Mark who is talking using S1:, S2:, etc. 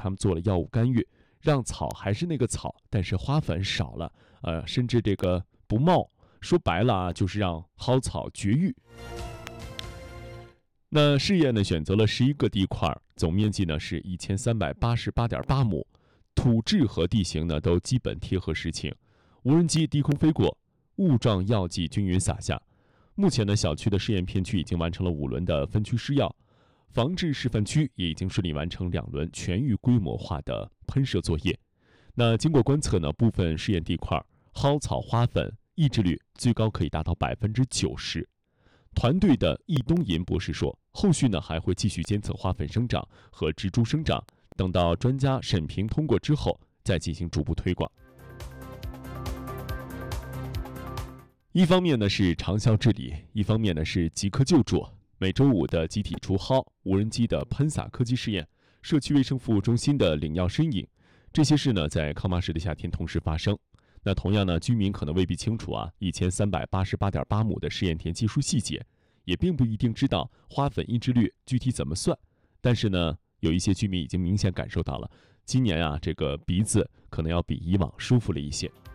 S1: 他们做了药物干预，让草还是那个草，但是花粉少了，甚至这个不冒。说白了啊，就是让蒿草绝育。那试验呢，选择了11个地块，总面积呢是1388.8亩，土质和地形呢都基本贴合实情。无人机低空飞过，雾状药剂均匀洒下。目前呢，小区的试验片区已经完成了5轮的分区施药，防治示范区也已经顺利完成2轮全域规模化的喷射作业。那经过观测呢，部分试验地块蒿草花粉抑制率最高可以达到90%。团队的易东银博士说，后续呢还会继续监测花粉生长和植株生长，等到专家审评通过之后，再进行逐步推广。一方面呢是长效治理，一方面呢是即刻救助。每周5的集体除蒿、无人机的喷洒科技试验、社区卫生服务中心的领药申饮，这些事呢在康巴市的夏天同时发生。那同样呢，居民可能未必清楚1388.8亩的试验田技术细节，也并不一定知道花粉抑制率具体怎么算。但是呢，有一些居民已经明显感受到了，今年这个鼻子可能要比以往舒服了一些。